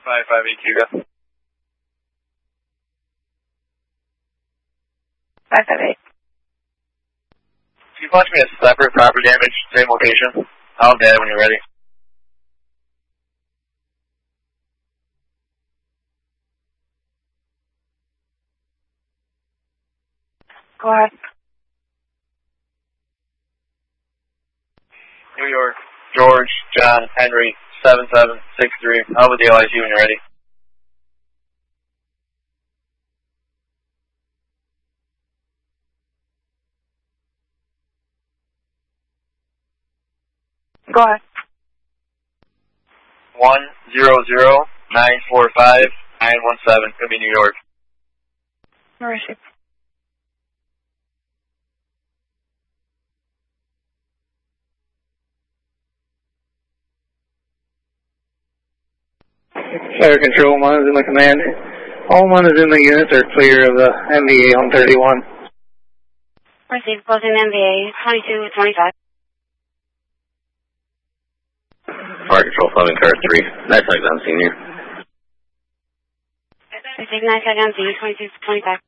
558 558. Can you punch me a separate property damage, same location? I'll have data when you're ready. Go ahead. New York, George, John, Henry, 7763. I'll have the LIG when you're ready. Go ahead. 100-945-917. Could be New York. Receive. Fire control, mine is in the command. All mine is in the units are clear of the MVA on 31. Receive. Closing MVA 2225. Fire control, Fleming, car 3. Nice like that, senior. Receive. Nice like on Z 2225.